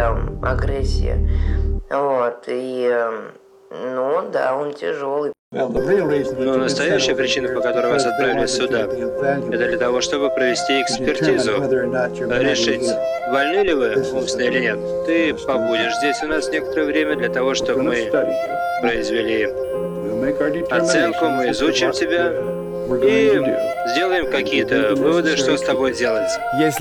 агрессия. Вот, и, ну, да, он тяжелый. Но настоящая причина, по которой вас отправили сюда, это для того, чтобы провести экспертизу, решить, больны ли вы умственно или нет. Ты побудешь здесь у нас некоторое время для того, чтобы мы произвели оценку, мы изучим тебя и сделаем какие-то выводы, что с тобой делать.